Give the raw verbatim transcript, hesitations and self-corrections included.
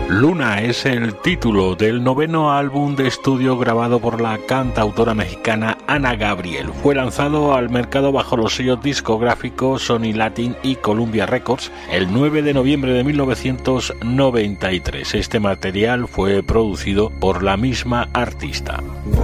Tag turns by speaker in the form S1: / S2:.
S1: Luna es el título del noveno álbum de estudio grabado por la cantautora mexicana Ana Gabriel. Fue lanzado al mercado bajo los sellos discográficos Sony Latin y Columbia Records el nueve de noviembre de mil novecientos noventa y tres. Este material fue producido por la misma artista.